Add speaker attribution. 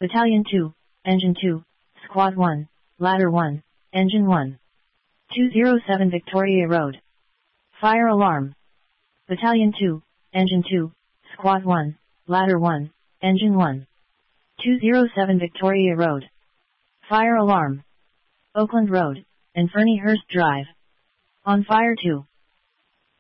Speaker 1: Battalion 2, Engine 2, Squad 1, Ladder 1, Engine 1. 207 Victoria Road. Fire alarm. Battalion 2, Engine 2, Squad 1, Ladder 1, Engine 1. 207 Victoria Road. Fire alarm. Oakland Road, and Ferniehurst Drive. On fire 2.